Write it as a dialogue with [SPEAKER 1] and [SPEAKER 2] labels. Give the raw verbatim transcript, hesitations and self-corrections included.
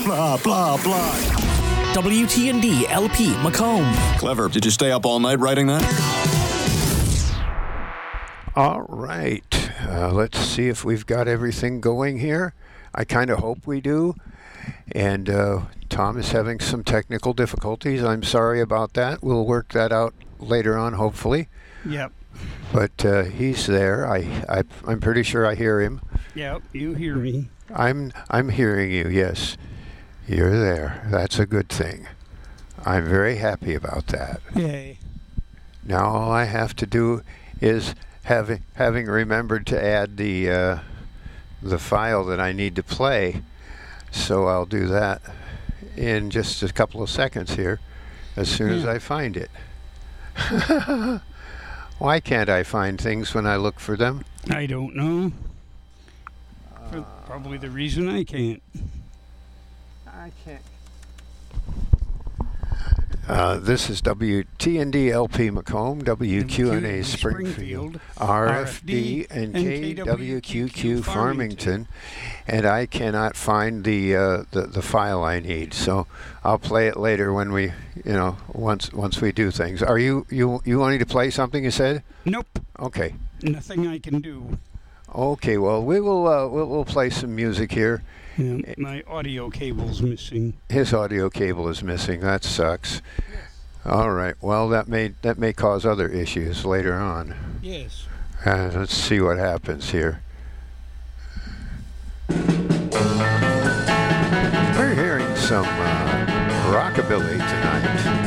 [SPEAKER 1] blah, blah, blah.
[SPEAKER 2] W T N D L P Macomb.
[SPEAKER 1] Clever. Did you stay up all night writing that?
[SPEAKER 3] All right. Uh, let's see if we've got everything going here. I kind of hope we do. And uh, Tom is having some technical difficulties. I'm sorry about that. We'll work that out later on, hopefully.
[SPEAKER 4] Yep.
[SPEAKER 3] But uh, he's there. I, I, I'm pretty sure I hear him.
[SPEAKER 4] Yep, you hear me.
[SPEAKER 3] I'm, I'm hearing you, yes. You're there. That's a good thing. I'm very happy about that.
[SPEAKER 4] Yay.
[SPEAKER 3] Now all I have to do is having having remembered to add the uh, the file that I need to play. So I'll do that in just a couple of seconds here, as soon as I find it. Why can't I find things when I look for them?
[SPEAKER 4] I don't know. For probably the reason I can't.
[SPEAKER 3] I can't. Uh, this is W T N D L P Macomb, W Q N A Springfield, R F D, and K W Q Q Farmington, and I cannot find the, uh, the the file I need. So I'll play it later when we, you know, once once we do things. Are you you you wanting to play something? You said?
[SPEAKER 4] Nope.
[SPEAKER 3] Okay.
[SPEAKER 4] Nothing I can do.
[SPEAKER 3] Okay. Well, we will uh, we'll, we'll play some music here.
[SPEAKER 4] Yeah, my audio cable's missing.
[SPEAKER 3] His audio cable is missing. That sucks. All right. Well, that may that may cause other issues later on.
[SPEAKER 4] Yes.
[SPEAKER 3] Uh, let's see what happens here. We're hearing some uh, rockabilly tonight.